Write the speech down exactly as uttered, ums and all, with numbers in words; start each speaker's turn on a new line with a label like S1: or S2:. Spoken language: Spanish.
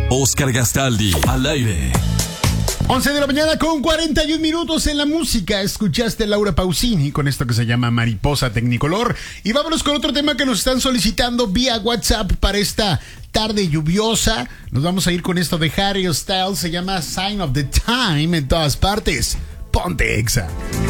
S1: Oscar Gastaldi, al aire.
S2: once de la mañana con cuarenta y un minutos en la música. Escuchaste a Laura Pausini con esto que se llama Mariposa Tecnicolor. Y vámonos con otro tema que nos están solicitando vía WhatsApp para esta tarde lluviosa. Nos vamos a ir con esto de Harry Styles. Se llama Sign of the Time en todas partes. Ponte Exa.